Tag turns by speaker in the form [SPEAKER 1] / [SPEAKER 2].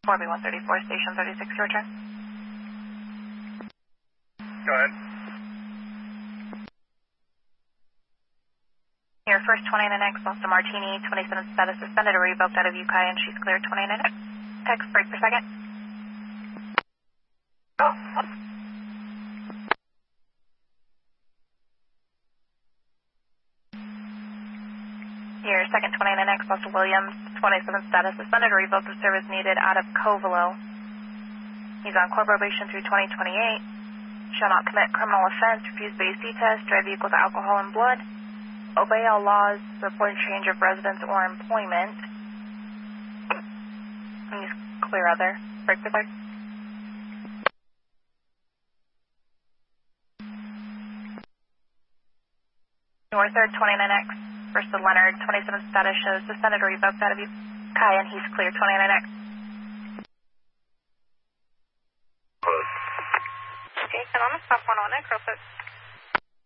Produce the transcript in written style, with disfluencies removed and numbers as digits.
[SPEAKER 1] 4B134, station 36, your turn.
[SPEAKER 2] Go ahead.
[SPEAKER 1] Your first 29X, Boston Martini, 27 status suspended or revoked out of UCI, and she's clear 29X. Text, break per second. Your second 29X, Boston Williams, 27 status suspended or revoked of service needed out of Covelo. He's on court probation through 2028. Shall not commit criminal offense, refuse BAC test, drive vehicle with alcohol and blood, obey all laws, report change of residence or employment. And he's clear other. Break the second. Your third 29X, first to Leonard, 27 status shows suspended or revoked out of UCI, and he's clear 29X.
[SPEAKER 3] Okay, can I stop 1 on X real quick?